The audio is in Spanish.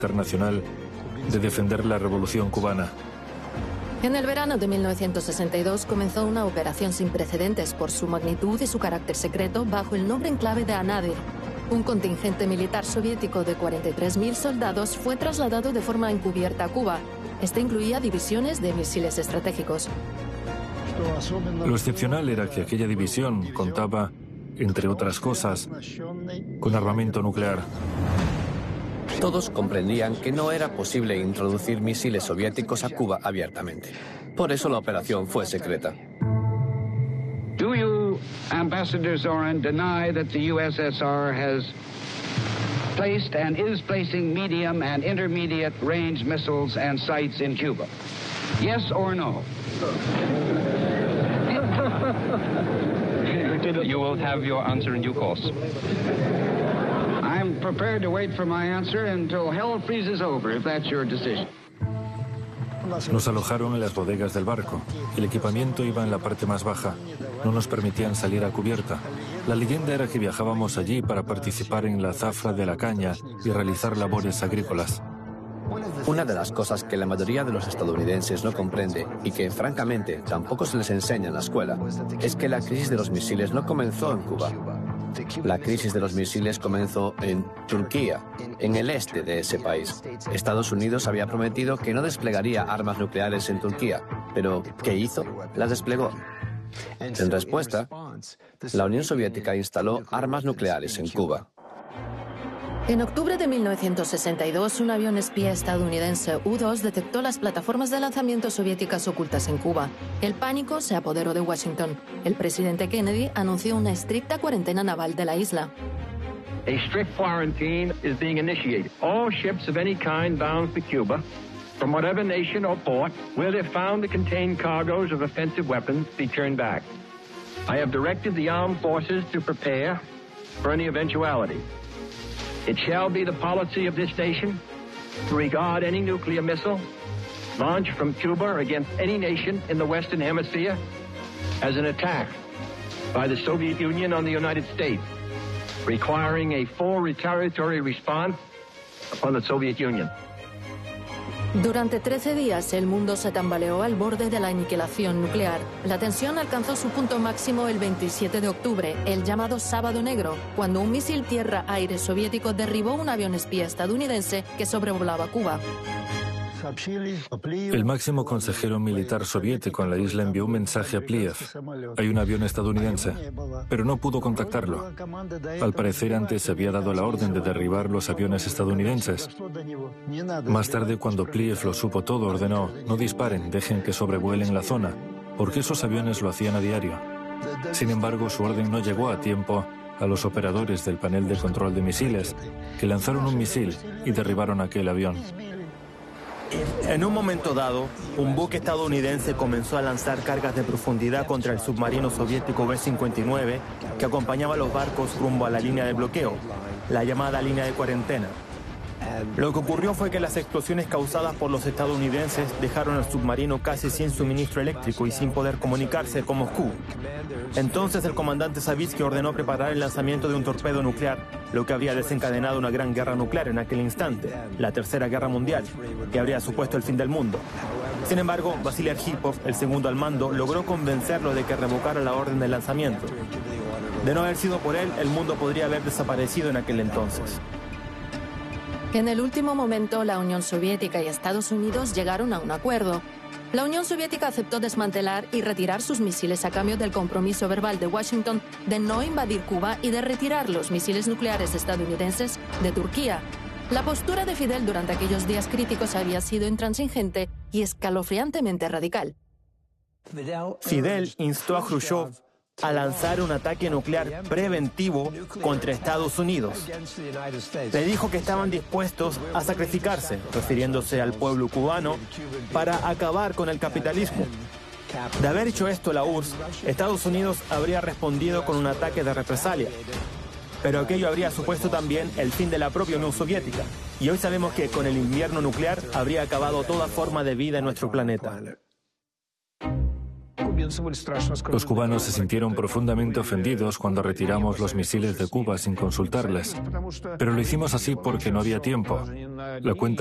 internacional de defender la revolución cubana. En el verano de 1962 comenzó una operación sin precedentes por su magnitud y su carácter secreto bajo el nombre en clave de Anadyr. Un contingente militar soviético de 43.000 soldados fue trasladado de forma encubierta a Cuba. Este incluía divisiones de misiles estratégicos. Lo excepcional era que aquella división contaba, entre otras cosas, con armamento nuclear. Todos comprendían que no era posible introducir misiles soviéticos a Cuba abiertamente. Por eso la operación fue secreta. Do you, Ambassador Zorin, deny that the USSR has placed and is placing medium and intermediate range missiles and sites in Cuba? Yes or no? You will have your answer in due course. I'm prepared to wait for my answer until hell freezes over, if that's your decision. Nos alojaron en las bodegas del barco. El equipamiento iba en la parte más baja. No nos permitían salir a cubierta. La leyenda era que viajábamos allí para participar en la zafra de la caña y realizar labores agrícolas. Una de las cosas que la mayoría de los estadounidenses no comprende y que, francamente, tampoco se les enseña en la escuela, es que la crisis de los misiles no comenzó en Cuba. La crisis de los misiles comenzó en Turquía, en el este de ese país. Estados Unidos había prometido que no desplegaría armas nucleares en Turquía, pero ¿qué hizo? Las desplegó. En respuesta, la Unión Soviética instaló armas nucleares en Cuba. En octubre de 1962, un avión espía estadounidense U-2 detectó las plataformas de lanzamiento soviéticas ocultas en Cuba. El pánico se apoderó de Washington. El presidente Kennedy anunció una estricta cuarentena naval de la isla. A strict quarantine is being initiated. All ships of any kind bound for Cuba, from whatever nation or port, where they're found to contain cargoes of offensive weapons, be turned back. I have directed the armed forces to prepare for any eventuality. It shall be the policy of this nation to regard any nuclear missile launched from Cuba against any nation in the Western Hemisphere as an attack by the Soviet Union on the United States, requiring a full retaliatory response upon the Soviet Union. Durante 13 días, el mundo se tambaleó al borde de la aniquilación nuclear. La tensión alcanzó su punto máximo el 27 de octubre, el llamado Sábado Negro, cuando un misil tierra-aire soviético derribó un avión espía estadounidense que sobrevolaba Cuba. El máximo consejero militar soviético en la isla envió un mensaje a Pliev. Hay un avión estadounidense, pero no pudo contactarlo. Al parecer antes se había dado la orden de derribar los aviones estadounidenses. Más tarde, cuando Pliev lo supo todo, ordenó: no disparen, dejen que sobrevuelen la zona, porque esos aviones lo hacían a diario. Sin embargo, su orden no llegó a tiempo a los operadores del panel de control de misiles, que lanzaron un misil y derribaron aquel avión. En un momento dado, un buque estadounidense comenzó a lanzar cargas de profundidad contra el submarino soviético B-59 que acompañaba a los barcos rumbo a la línea de bloqueo, la llamada línea de cuarentena. Lo que ocurrió fue que las explosiones causadas por los estadounidenses dejaron al submarino casi sin suministro eléctrico y sin poder comunicarse con Moscú. Entonces el comandante Savitsky ordenó preparar el lanzamiento de un torpedo nuclear, lo que habría desencadenado una gran guerra nuclear en aquel instante, la Tercera Guerra Mundial, que habría supuesto el fin del mundo. Sin embargo, Vasily Arkhipov, el segundo al mando, logró convencerlo de que revocara la orden de lanzamiento. De no haber sido por él, el mundo podría haber desaparecido en aquel entonces. En el último momento, la Unión Soviética y Estados Unidos llegaron a un acuerdo. La Unión Soviética aceptó desmantelar y retirar sus misiles a cambio del compromiso verbal de Washington de no invadir Cuba y de retirar los misiles nucleares estadounidenses de Turquía. La postura de Fidel durante aquellos días críticos había sido intransigente y escalofriantemente radical. Fidel instó a Khrushchev a lanzar un ataque nuclear preventivo contra Estados Unidos. Le dijo que estaban dispuestos a sacrificarse, refiriéndose al pueblo cubano, para acabar con el capitalismo. De haber hecho esto la URSS, Estados Unidos habría respondido con un ataque de represalia. Pero aquello habría supuesto también el fin de la propia Unión Soviética. Y hoy sabemos que con el invierno nuclear habría acabado toda forma de vida en nuestro planeta. Los cubanos se sintieron profundamente ofendidos cuando retiramos los misiles de Cuba sin consultarles. Pero lo hicimos así porque no había tiempo. La cuenta